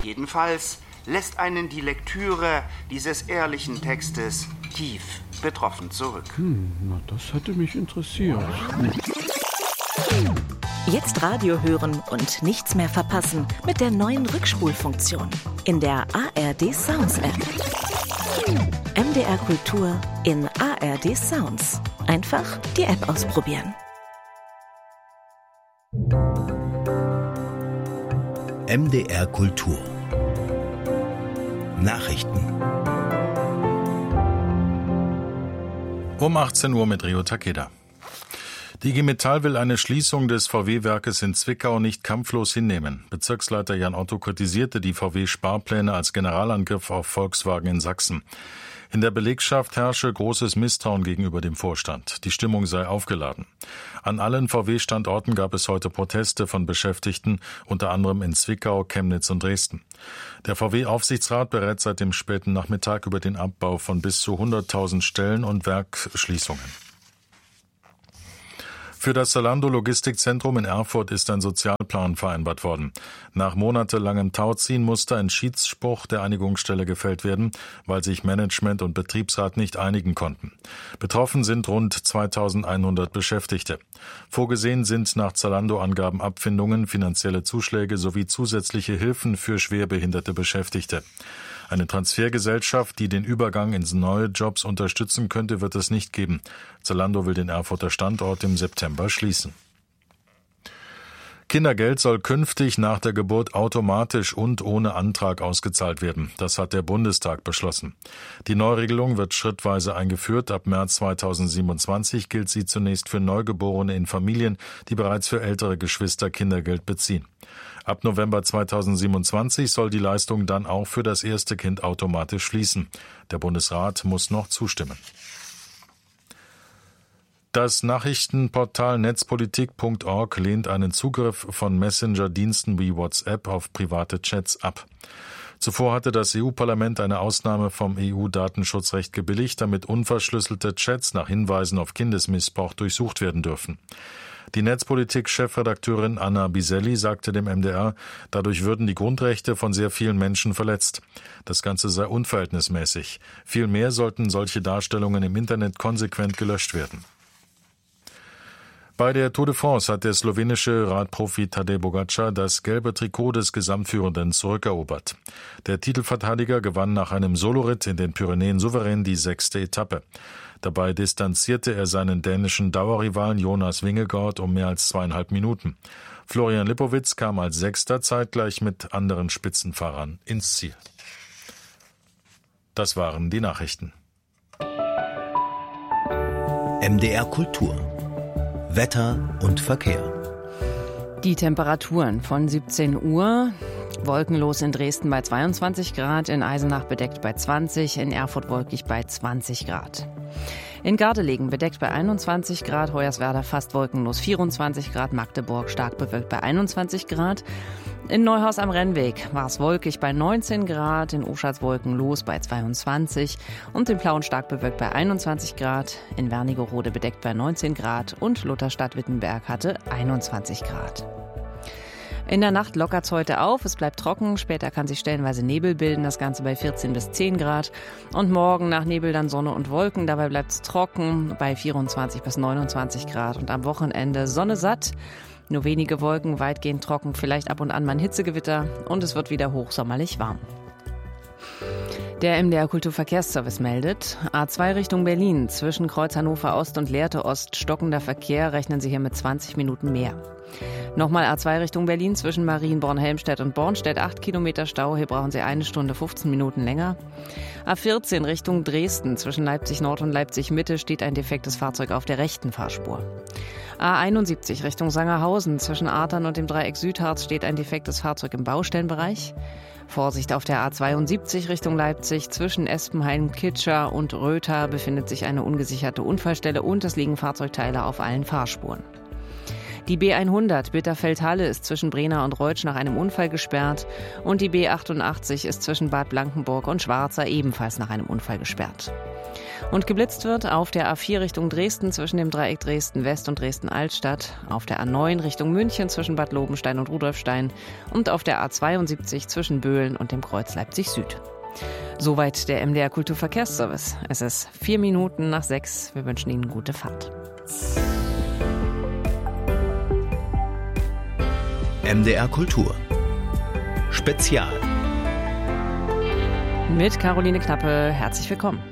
Jedenfalls lässt einen die Lektüre dieses ehrlichen Textes tief betroffen zurück. Na, das hätte mich interessiert. Jetzt Radio hören und nichts mehr verpassen mit der neuen Rückspulfunktion in der ARD Sounds App. MDR Kultur in ARD Sounds. Einfach die App ausprobieren. MDR Kultur. Nachrichten. Um 18 Uhr mit Rio Takeda. Die IG Metall will eine Schließung des VW-Werkes in Zwickau nicht kampflos hinnehmen. Bezirksleiter Jan Otto kritisierte die VW-Sparpläne als Generalangriff auf Volkswagen in Sachsen. In der Belegschaft herrsche großes Misstrauen gegenüber dem Vorstand. Die Stimmung sei aufgeladen. An allen VW-Standorten gab es heute Proteste von Beschäftigten, unter anderem in Zwickau, Chemnitz und Dresden. Der VW-Aufsichtsrat berät seit dem späten Nachmittag über den Abbau von bis zu 100.000 Stellen und Werksschließungen. Für das Zalando-Logistikzentrum in Erfurt ist ein Sozialplan vereinbart worden. Nach monatelangem Tauziehen musste ein Schiedsspruch der Einigungsstelle gefällt werden, weil sich Management und Betriebsrat nicht einigen konnten. Betroffen sind rund 2.100 Beschäftigte. Vorgesehen sind nach Zalando-Angaben Abfindungen, finanzielle Zuschläge sowie zusätzliche Hilfen für schwerbehinderte Beschäftigte. Eine Transfergesellschaft, die den Übergang in neue Jobs unterstützen könnte, wird es nicht geben. Zalando will den Erfurter Standort im September schließen. Kindergeld soll künftig nach der Geburt automatisch und ohne Antrag ausgezahlt werden. Das hat der Bundestag beschlossen. Die Neuregelung wird schrittweise eingeführt. Ab März 2027 gilt sie zunächst für Neugeborene in Familien, die bereits für ältere Geschwister Kindergeld beziehen. Ab November 2027 soll die Leistung dann auch für das erste Kind automatisch schließen. Der Bundesrat muss noch zustimmen. Das Nachrichtenportal netzpolitik.org lehnt einen Zugriff von Messenger-Diensten wie WhatsApp auf private Chats ab. Zuvor hatte das EU-Parlament eine Ausnahme vom EU-Datenschutzrecht gebilligt, damit unverschlüsselte Chats nach Hinweisen auf Kindesmissbrauch durchsucht werden dürfen. Die Netzpolitik-Chefredakteurin Anna Biselli sagte dem MDR, dadurch würden die Grundrechte von sehr vielen Menschen verletzt. Das Ganze sei unverhältnismäßig. Vielmehr sollten solche Darstellungen im Internet konsequent gelöscht werden. Bei der Tour de France hat der slowenische Radprofi Tadej Pogačar das gelbe Trikot des Gesamtführenden zurückerobert. Der Titelverteidiger gewann nach einem Soloritt in den Pyrenäen souverän die 6. Etappe. Dabei distanzierte er seinen dänischen Dauerrivalen Jonas Vingegaard um mehr als 2,5 Minuten. Florian Lipowitz kam als Sechster zeitgleich mit anderen Spitzenfahrern ins Ziel. Das waren die Nachrichten. MDR Kultur. Wetter und Verkehr. Die Temperaturen von 17 Uhr. Wolkenlos in Dresden bei 22 Grad, in Eisenach bedeckt bei 20, in Erfurt wolkig bei 20 Grad. In Gardelegen bedeckt bei 21 Grad, Hoyerswerda fast wolkenlos 24 Grad, Magdeburg stark bewölkt bei 21 Grad. In Neuhaus am Rennweg war es wolkig bei 19 Grad, in Oschatz wolkenlos bei 22 und in Plauen stark bewölkt bei 21 Grad, in Wernigerode bedeckt bei 19 Grad und Lutherstadt-Wittenberg hatte 21 Grad. In der Nacht lockert es heute auf, es bleibt trocken, später kann sich stellenweise Nebel bilden, das Ganze bei 14 bis 10 Grad. Und morgen nach Nebel dann Sonne und Wolken, dabei bleibt es trocken bei 24 bis 29 Grad. Und am Wochenende Sonne satt, nur wenige Wolken, weitgehend trocken, vielleicht ab und an mal ein Hitzegewitter und es wird wieder hochsommerlich warm. Der MDR Kulturverkehrsservice meldet, A2 Richtung Berlin, zwischen Kreuz Hannover Ost und Lehrte Ost, stockender Verkehr, rechnen Sie hier mit 20 Minuten mehr. Nochmal A2 Richtung Berlin, zwischen Marienborn-Helmstedt und Bornstedt, 8 Kilometer Stau, hier brauchen Sie 1 Stunde 15 Minuten länger. A14 Richtung Dresden, zwischen Leipzig Nord und Leipzig Mitte steht ein defektes Fahrzeug auf der rechten Fahrspur. A71 Richtung Sangerhausen, zwischen Artern und dem Dreieck Südharz steht ein defektes Fahrzeug im Baustellenbereich. Vorsicht auf der A72 Richtung Leipzig, zwischen Espenhain, Kitscher und Röther befindet sich eine ungesicherte Unfallstelle und es liegen Fahrzeugteile auf allen Fahrspuren. Die B100 Bitterfeld-Halle ist zwischen Brena und Reutsch nach einem Unfall gesperrt und die B88 ist zwischen Bad Blankenburg und Schwarza ebenfalls nach einem Unfall gesperrt. Und geblitzt wird auf der A4 Richtung Dresden zwischen dem Dreieck Dresden-West und Dresden-Altstadt, auf der A9 Richtung München zwischen Bad Lobenstein und Rudolfstein und auf der A72 zwischen Böhlen und dem Kreuz Leipzig-Süd. Soweit der MDR Kulturverkehrsservice. Es ist 4 Minuten nach 6. Wir wünschen Ihnen gute Fahrt. MDR Kultur Spezial Mit Caroline Knappe. Herzlich willkommen.